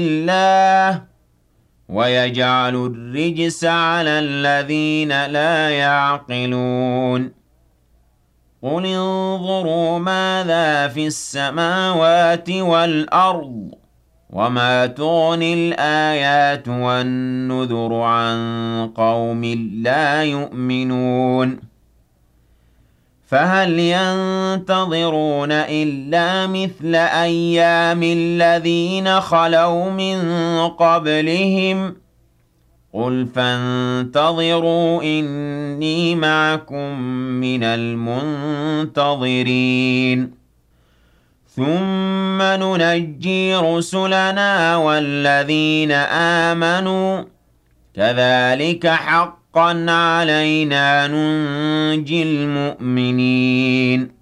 الله ويجعل الرجس على الذين لا يعقلون قل انظروا ماذا في السماوات والأرض وما تغني الآيات والنذر عن قوم لا يؤمنون فهل ينتظرون إلا مثل أيام الذين خلوا من قبلهم قل فانتظروا إني معكم من المنتظرين ثم ننجي رسلنا والذين آمنوا كذلك حقا علينا ننجي المؤمنين